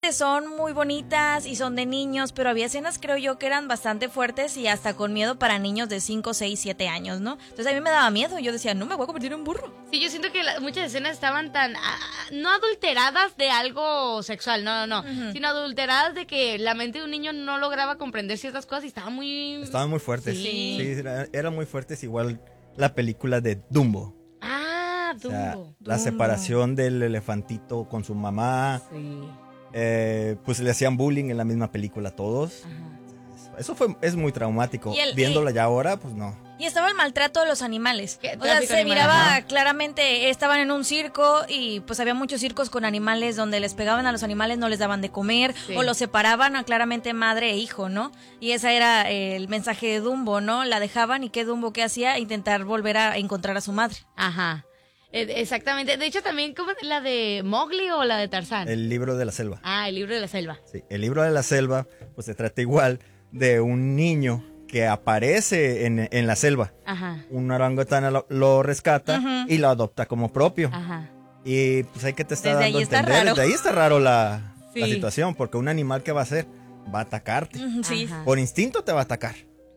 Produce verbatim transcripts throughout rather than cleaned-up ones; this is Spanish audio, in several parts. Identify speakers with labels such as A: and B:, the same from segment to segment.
A: que son muy bonitas y son de niños, pero había escenas, creo yo, que eran bastante fuertes y hasta con miedo para niños de cinco, seis, siete años, ¿no? Entonces a mí me daba miedo, yo decía, no, me voy a convertir en burro.
B: Sí, yo siento que la, muchas escenas estaban tan, ah, no adulteradas de algo sexual, no, no, no, uh-huh. sino adulteradas de que la mente de un niño no lograba comprender ciertas cosas y estaba muy...
C: Estaban muy fuertes,
A: sí,
C: sí eran muy fuertes, igual la película de Dumbo.
B: Ah, Dumbo.
C: O sea,
B: Dumbo.
C: La separación del elefantito con su mamá.
B: Sí.
C: Eh, pues le hacían bullying en la misma película a todos. Ajá. Eso fue, es muy traumático. El, Viéndola y, ya ahora, pues no.
A: Y estaba el maltrato de los animales. O sea, se miraba Ajá. claramente, estaban en un circo y pues había muchos circos con animales donde les pegaban a los animales, no les daban de comer, sí. o los separaban a claramente madre e hijo, ¿no? Y ese era el mensaje de Dumbo, ¿no? La dejaban y ¿qué Dumbo qué hacía? Intentar volver a encontrar a su madre.
B: Ajá. Exactamente. De hecho, también, ¿cómo la de Mowgli o la de Tarzán?
C: El libro de la selva.
B: Ah, el libro de la selva.
C: Sí, el libro de la selva, pues se trata igual de un niño que aparece en, en la selva.
B: Ajá.
C: Un orangután lo, lo rescata uh-huh. y lo adopta como propio.
B: Ajá.
C: Y pues hay que te está
A: Desde
C: dando a entender.
A: Raro.
C: Desde ahí está raro la,
B: sí.
C: la situación, porque un animal, ¿qué va a hacer? Va a atacarte.
A: Uh-huh, sí.
C: Por instinto te va a atacar.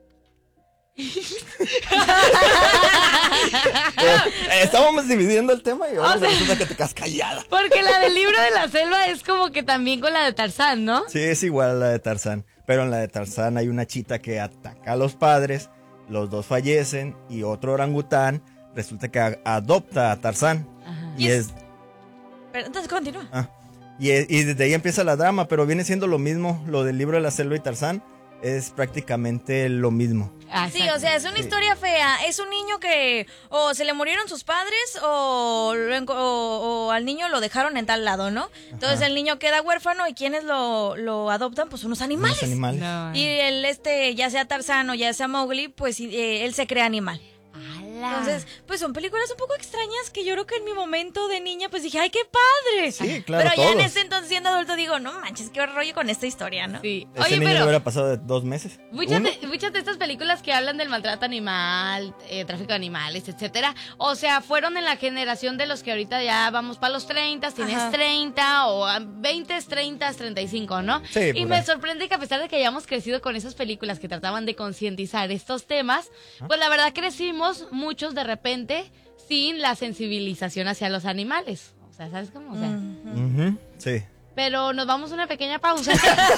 C: Estábamos dividiendo el tema y ahora o sea, resulta que te quedas callada.
B: Porque la del libro de la selva es como que también con la de Tarzán, ¿no?
C: Sí, es igual a la de Tarzán. Pero en la de Tarzán hay una chita que ataca a los padres, los dos fallecen y otro orangután resulta que a- adopta a Tarzán.
B: Ajá.
C: Y, y es... es...
A: Pero entonces continúa.
C: Ah, y, es, y desde ahí empieza la drama, pero viene siendo lo mismo, lo del libro de la selva y Tarzán. Es prácticamente lo mismo.
A: Ah, sí, o sea, es una sí. historia fea. Es un niño que o se le murieron sus padres o, o, o al niño lo dejaron en tal lado, ¿no? Entonces Ajá. el niño queda huérfano y ¿quiénes lo, lo adoptan? Pues unos animales.
C: Unos animales.
B: No.
A: Y el este, ya sea Tarzán o ya sea Mowgli, pues eh, él se crea animal. Entonces, pues son películas un poco extrañas que yo creo que en mi momento de niña pues dije, ¡ay, qué padre!
C: Sí, claro,
A: Pero ya
C: todos.
A: en ese entonces siendo adulto digo, no manches, qué rollo con esta historia, ¿no?
B: Sí.
C: Ese
B: Oye,
C: niño
B: pero
C: le hubiera pasado de dos meses.
B: Muchas de, muchas de estas películas que hablan del maltrato animal, eh, tráfico de animales, etcétera, o sea, fueron en la generación de los que ahorita ya vamos para los treinta, tienes Ajá. treinta o veinte, treinta, treinta y cinco, ¿no?
C: Sí,
B: y me sorprende que a pesar de que hayamos crecido con esas películas que trataban de concientizar estos temas, ¿Ah? pues la verdad crecimos muchos de repente sin la sensibilización hacia los animales. O sea, ¿sabes cómo? O sea,
C: uh-huh. Sí.
B: Pero nos vamos a una pequeña pausa.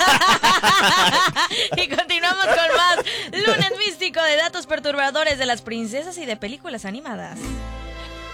A: Y continuamos con más Lunes Místico de datos perturbadores de las princesas y de películas animadas.